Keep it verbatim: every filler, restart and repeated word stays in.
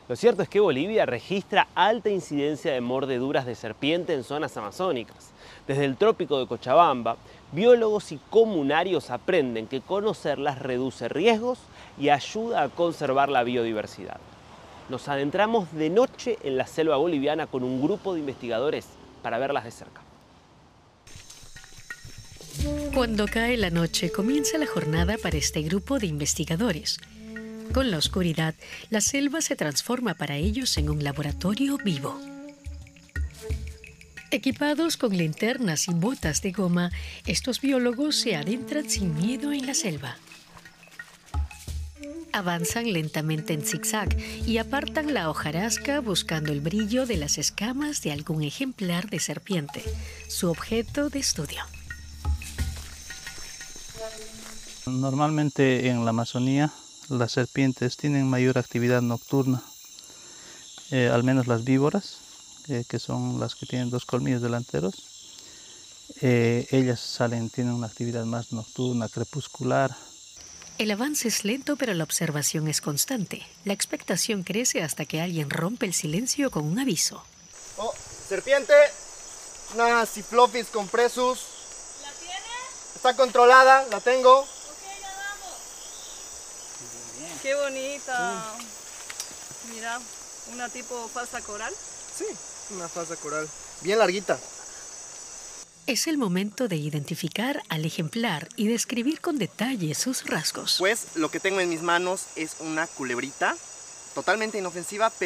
Lo cierto es que Bolivia registra alta incidencia de mordeduras de serpiente en zonas amazónicas. Desde el trópico de Cochabamba, biólogos y comunarios aprenden que conocerlas reduce riesgos y ayuda a conservar la biodiversidad. Nos adentramos de noche en la selva boliviana con un grupo de investigadores para verlas de cerca. Cuando cae la noche, comienza la jornada para este grupo de investigadores. Con la oscuridad, la selva se transforma para ellos en un laboratorio vivo. Equipados con linternas y botas de goma, estos biólogos se adentran sin miedo en la selva. Avanzan lentamente en zigzag y apartan la hojarasca buscando el brillo de las escamas de algún ejemplar de serpiente, su objeto de estudio. Normalmente en la Amazonía las serpientes tienen mayor actividad nocturna, eh, al menos las víboras, eh, que son las que tienen dos colmillos delanteros. Eh, ellas salen, tienen una actividad más nocturna, crepuscular. El avance es lento, pero la observación es constante. La expectación crece hasta que alguien rompe el silencio con un aviso. Oh, serpiente, una Cyphlophis compressus. ¿La tienes? Está controlada, la tengo. Ok, ya vamos. Qué bonita. Mm. Mira, una tipo falsa coral. Sí, una falsa coral. Bien larguita. Es el momento de identificar al ejemplar y describir con detalle sus rasgos. Pues lo que tengo en mis manos es una culebrita, totalmente inofensiva, pero